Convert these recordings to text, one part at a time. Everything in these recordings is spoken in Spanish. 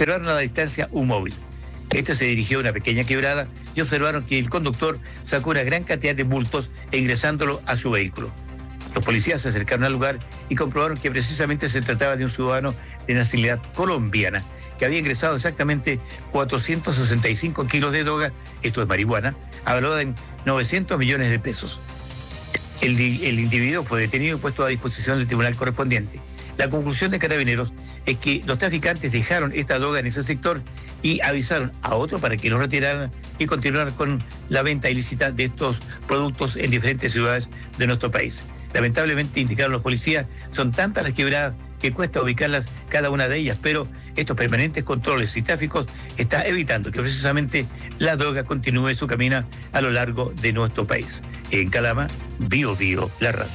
observaron a la distancia un móvil. Este se dirigió a una pequeña quebrada y observaron que el conductor sacó una gran cantidad de bultos ingresándolo a su vehículo. Los policías se acercaron al lugar y comprobaron que precisamente se trataba de un ciudadano de nacionalidad colombiana que había ingresado exactamente 465 kilos de droga, esto es marihuana, valorada en 900 millones de pesos. El individuo fue detenido y puesto a disposición del tribunal correspondiente. La conclusión de Carabineros es que los traficantes dejaron esta droga en ese sector y avisaron a otro para que lo retiraran y continuaran con la venta ilícita de estos productos en diferentes ciudades de nuestro país. Lamentablemente, indicaron los policías, son tantas las quebradas que cuesta ubicarlas cada una de ellas, pero estos permanentes controles y tráficos están evitando que precisamente la droga continúe su camino a lo largo de nuestro país. En Calama, Bio Bio, la radio.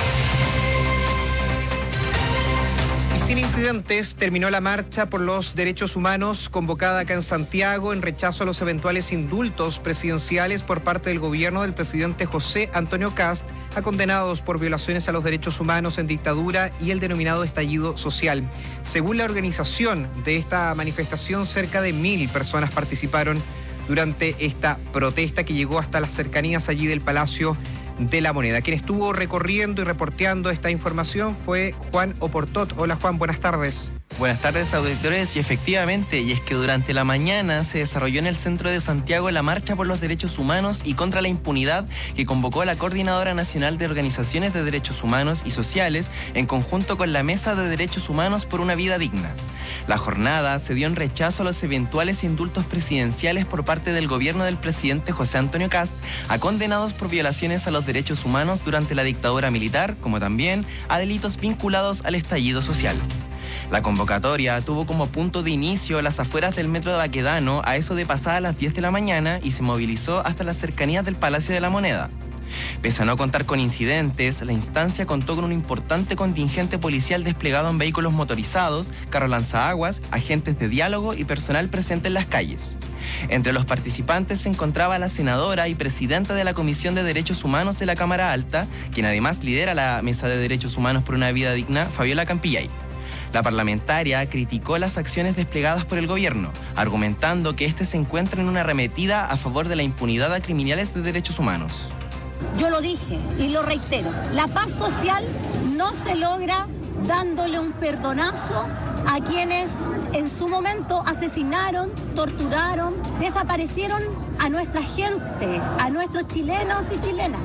Sin incidentes, terminó la marcha por los derechos humanos convocada acá en Santiago en rechazo a los eventuales indultos presidenciales por parte del gobierno del presidente José Antonio Kast a condenados por violaciones a los derechos humanos en dictadura y el denominado estallido social. Según la organización de esta manifestación, cerca de 1.000 personas participaron durante esta protesta que llegó hasta las cercanías allí del Palacio de la Moneda. Quien estuvo recorriendo y reporteando esta información fue Juan Oportot. Hola Juan, buenas tardes. Buenas tardes, auditores, y efectivamente, y es que durante la mañana se desarrolló en el centro de Santiago la marcha por los derechos humanos y contra la impunidad que convocó la Coordinadora Nacional de Organizaciones de Derechos Humanos y Sociales en conjunto con la Mesa de Derechos Humanos por una Vida Digna. La jornada se dio en rechazo a los eventuales indultos presidenciales por parte del gobierno del presidente José Antonio Kast a condenados por violaciones a los derechos humanos durante la dictadura militar, como también a delitos vinculados al estallido social. La convocatoria tuvo como punto de inicio las afueras del metro de Baquedano a eso de pasadas las 10 de la mañana y se movilizó hasta las cercanías del Palacio de la Moneda. Pese a no contar con incidentes, la instancia contó con un importante contingente policial desplegado en vehículos motorizados, carro lanzaaguas, agentes de diálogo y personal presente en las calles. Entre los participantes se encontraba la senadora y presidenta de la Comisión de Derechos Humanos de la Cámara Alta, quien además lidera la Mesa de Derechos Humanos por una Vida Digna, Fabiola Campillay. La parlamentaria criticó las acciones desplegadas por el gobierno, argumentando que este se encuentra en una arremetida a favor de la impunidad a criminales de derechos humanos. Yo lo dije y lo reitero, la paz social no se logra dándole un perdonazo a quienes en su momento asesinaron, torturaron, desaparecieron a nuestra gente, a nuestros chilenos y chilenas.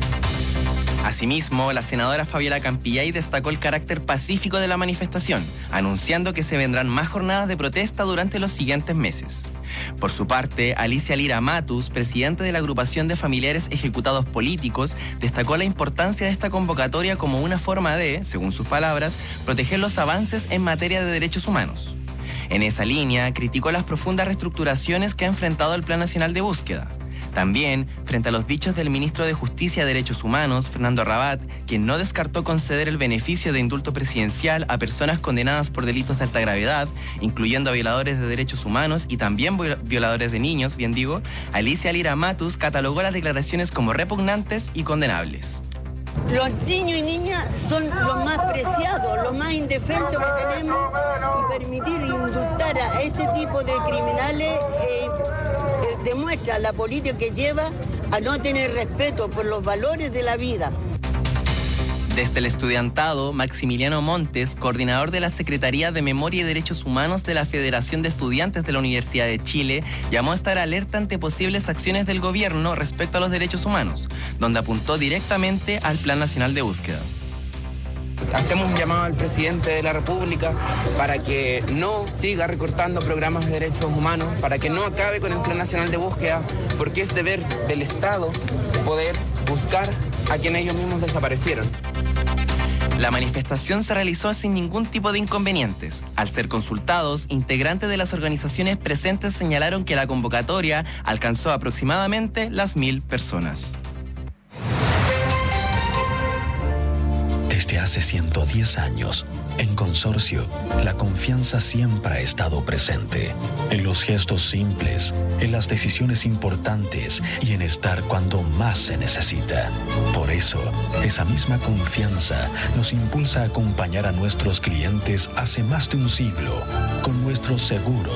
Asimismo, la senadora Fabiola Campillay destacó el carácter pacífico de la manifestación, anunciando que se vendrán más jornadas de protesta durante los siguientes meses. Por su parte, Alicia Lira Matus, presidenta de la agrupación de familiares ejecutados políticos, destacó la importancia de esta convocatoria como una forma de, según sus palabras, proteger los avances en materia de derechos humanos. En esa línea, criticó las profundas reestructuraciones que ha enfrentado el Plan Nacional de Búsqueda. También, frente a los dichos del ministro de Justicia y Derechos Humanos, Fernando Rabat, quien no descartó conceder el beneficio de indulto presidencial a personas condenadas por delitos de alta gravedad, incluyendo a violadores de derechos humanos y también violadores de niños, bien digo, Alicia Lira Matus catalogó las declaraciones como repugnantes y condenables. Los niños y niñas son los más preciados, los más indefensos que tenemos, y permitir indultar a ese tipo de criminales demuestra la política que lleva a no tener respeto por los valores de la vida. Desde el estudiantado, Maximiliano Montes, coordinador de la Secretaría de Memoria y Derechos Humanos de la Federación de Estudiantes de la Universidad de Chile, llamó a estar alerta ante posibles acciones del gobierno respecto a los derechos humanos, donde apuntó directamente al Plan Nacional de Búsqueda. Hacemos un llamado al presidente de la República para que no siga recortando programas de derechos humanos, para que no acabe con el Plan Nacional de Búsqueda, porque es deber del Estado poder buscar a quienes ellos mismos desaparecieron. La manifestación se realizó sin ningún tipo de inconvenientes. Al ser consultados, integrantes de las organizaciones presentes señalaron que la convocatoria alcanzó aproximadamente las 1.000 personas. Desde hace 110 años, en Consorcio, la confianza siempre ha estado presente. En los gestos simples, en las decisiones importantes y en estar cuando más se necesita. Por eso, esa misma confianza nos impulsa a acompañar a nuestros clientes hace más de un siglo con nuestros seguros